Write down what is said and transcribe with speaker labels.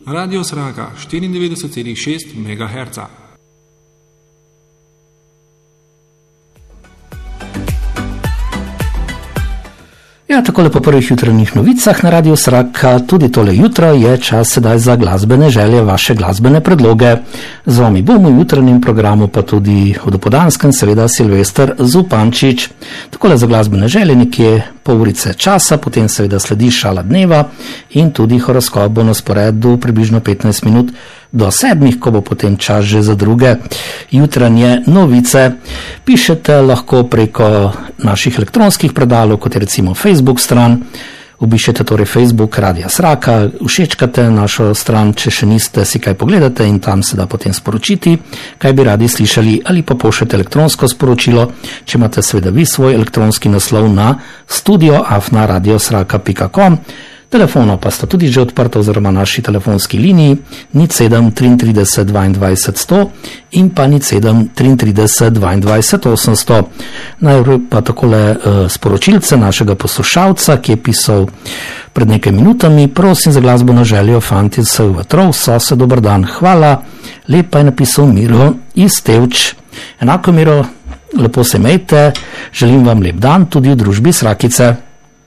Speaker 1: Radio Sraka 94,6 MHz.
Speaker 2: Ja, takole po prvih jutranjih novicah na Radio Sraka, tudi tole jutro je čas sedaj za glasbene želje, vaše glasbene predloge. Z vami bomo v jutranjem programu, pa tudi v dopoldanskem, seveda Silvester Zupančič. Takole za glasbene želje nekje pol urice časa, potem seveda sledi šala dneva in tudi horoskop bo na sporedu približno 15 minut do 7, ko bo potem čas že za druge jutranje novice. Pišete lahko preko naših elektronskih predalov, kot je recimo Facebook stran. Obiščete torej Facebook Radia Sraka, všečkate našo stran, če še niste, si kaj pogledate in tam se da potem sporočiti, kaj bi radi slišali, ali pa pošljete elektronsko sporočilo, če imate seveda vi svoj elektronski naslov na studio@radiosraka.com. Telefono pa sta tudi že odprta oziroma naši telefonski liniji 07 33 22 100 in pa 07 33 22 800. Najprej pa takole sporočilce našega poslušalca, ki je pisal pred nekaj minutami: prosim za glasbeno željo fanti iz Vetrov, sose, dober dan, hvala. Lepa je napisal Miro iz Tevč. Enako Miro, lepo se imejte, želim vam lep dan tudi v družbi Srakice.